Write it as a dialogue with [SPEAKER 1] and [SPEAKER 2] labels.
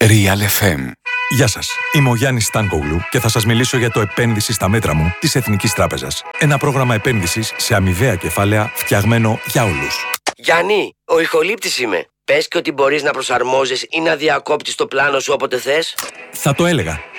[SPEAKER 1] Real FM.
[SPEAKER 2] Γεια σας, είμαι ο Γιάννης Στάνκογλου και θα σας μιλήσω για το επένδυση στα μέτρα μου της Εθνικής Τράπεζας. Ένα πρόγραμμα επένδυσης σε αμοιβαία κεφάλαια φτιαγμένο για όλους.
[SPEAKER 3] Γιάννη, ο ηχολήπτης είμαι. Πες και ότι μπορείς να προσαρμόζεις ή να διακόπτεις το πλάνο σου όποτε θες.
[SPEAKER 2] Θα το έλεγα.